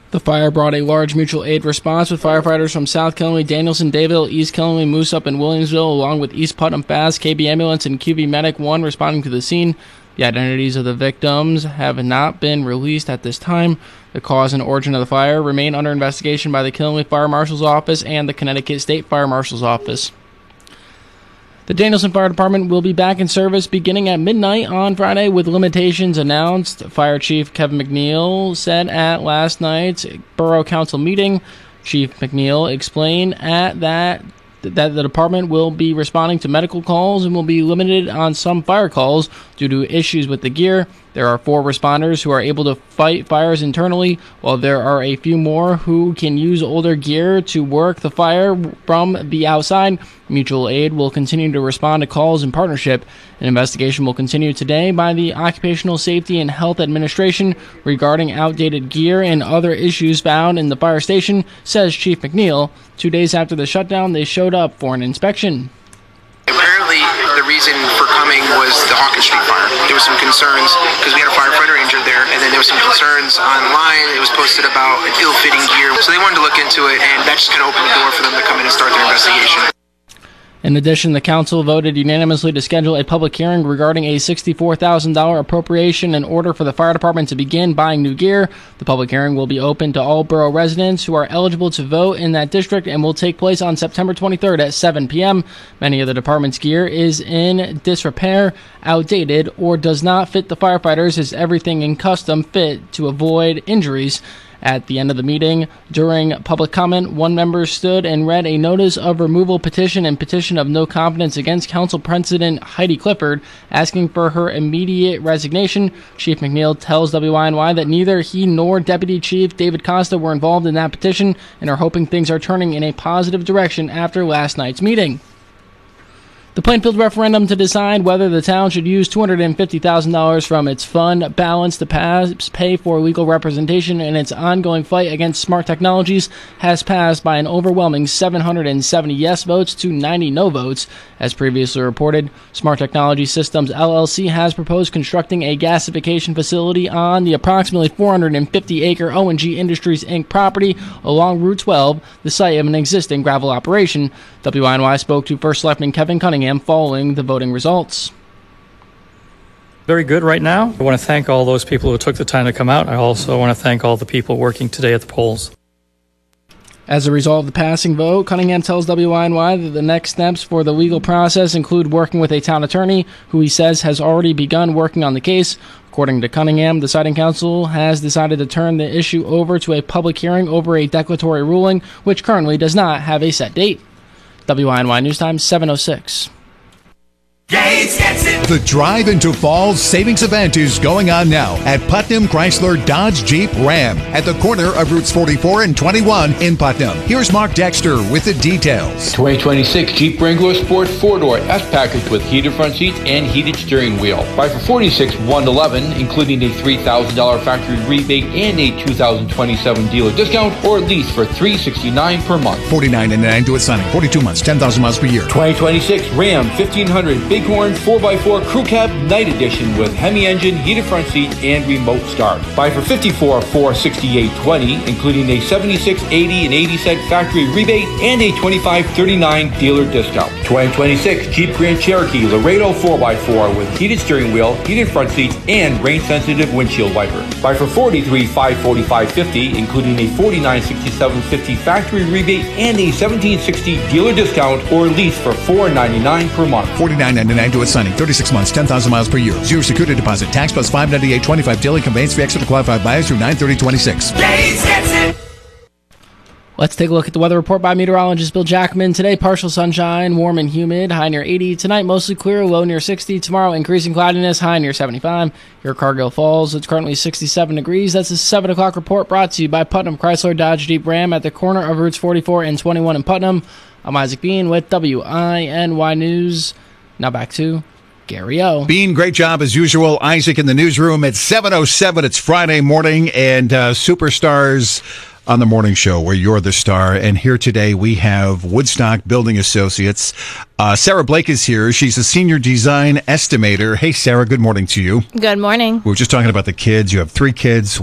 The fire brought a large mutual aid response with firefighters from South Killenly, Danielson, Dayville, East Killenly, Moosup, and Williamsville, along with East Putnam Fast, KB Ambulance, and QV Medic 1 responding to the scene. The identities of the victims have not been released at this time. The cause and origin of the fire remain under investigation by the Killenly Fire Marshal's Office and the Connecticut State Fire Marshal's Office. The Danielson Fire Department will be back in service beginning at midnight on Friday with limitations announced. Fire Chief Kevin McNeil said at last night's Borough Council meeting. Chief McNeil explained that the department will be responding to medical calls and will be limited on some fire calls due to issues with the gear. There are 4 responders who are able to fight fires internally, while there are a few more who can use older gear to work the fire from the outside. Mutual aid will continue to respond to calls in partnership. An investigation will continue today by the Occupational Safety and Health Administration regarding outdated gear and other issues found in the fire station, says Chief McNeil. 2 days after the shutdown, they showed up for an inspection. Apparently, the reason for coming was the Hawkins Street fire. There was some concerns because we had a firefighter injured there, and then there was some concerns online. It was posted about an ill-fitting gear, so they wanted to look into it, and that just kind of opened the door for them to come in and start their investigation. In addition, the council voted unanimously to schedule a public hearing regarding a $64,000 appropriation in order for the fire department to begin buying new gear. The public hearing will be open to all borough residents who are eligible to vote in that district and will take place on September 23rd at 7 p.m. Many of the department's gear is in disrepair, outdated, or does not fit the firefighters, as everything in custom fit to avoid injuries. At the end of the meeting, during public comment, one member stood and read a notice of removal petition and petition of no confidence against Council President Heidi Clifford, asking for her immediate resignation. Chief McNeil tells WINY that neither he nor Deputy Chief David Costa were involved in that petition and are hoping things are turning in a positive direction after last night's meeting. The Plainfield referendum to decide whether the town should use $250,000 from its fund balance to pay for legal representation in its ongoing fight against smart technologies has passed by an overwhelming 770 yes votes to 90 no votes. As previously reported, Smart Technology Systems LLC has proposed constructing a gasification facility on the approximately 450-acre O&G Industries, Inc. property along Route 12, the site of an existing gravel operation. WINY spoke to First Lieutenant Kevin Cunningham following the voting results. Very good right now. I want to thank all those people who took the time to come out. I also want to thank all the people working today at the polls. As a result of the passing vote, Cunningham tells WINY that the next steps for the legal process include working with a town attorney, who he says has already begun working on the case. According to Cunningham, the Citing Council has decided to turn the issue over to a public hearing over a declaratory ruling, which currently does not have a set date. WINY News Time, 7:06. Gates gets it. The Drive into Fall savings event is going on now at Putnam Chrysler Dodge Jeep Ram at the corner of Routes 44 and 21 in Putnam. Here's Mark Dexter with the details. 2026 Jeep Wrangler Sport 4-door S-Package with heated front seats and heated steering wheel. Buy for $46,111, including a $3,000 factory rebate and a 2027 dealer discount, or lease for $369 per month. $49.99 to its signing. 42 months, 10,000 miles per year. 2026 Ram 1500 Bighorn 4x4 Crew Cab Night Edition with Hemi engine, heated front seat, and remote start. Buy for $54,468.20, including a $76.80 and 80-cent factory rebate and a $25.39 dealer discount. 2026 Jeep Grand Cherokee Laredo 4x4 with heated steering wheel, heated front seats, and rain-sensitive windshield wiper. Buy for $43,545.50, including a $49.6750 factory rebate and a $17.60 dealer discount, or lease for $499 per month. $49.99 to its signing. 36 months, 10,000 miles per year. Zero security deposit. Tax plus $598.25 daily conveyance fee extra to qualified buyers through 9/30/26. Gates gets it. Let's take a look at the weather report by meteorologist Bill Jackman. Today, partial sunshine, warm and humid, high near 80. Tonight, mostly clear, low near 60. Tomorrow, increasing cloudiness, high near 75. Here at Cargill Falls, it's currently 67 degrees. That's a 7 o'clock report brought to you by Putnam Chrysler Dodge Jeep Ram at the corner of Routes 44 and 21 in Putnam. I'm Isaac Bean with WINY News. Now back to Gary O. Bean, great job as usual. Isaac in the newsroom at 7:07. It's Friday morning, and Superstars on the morning show where you're the star. And here today we have Woodstock Building Associates. Sarah Blake is here. She's a senior design estimator. Hey, Sarah, good morning to you. Good morning. We were just talking about the kids. You have 3 kids.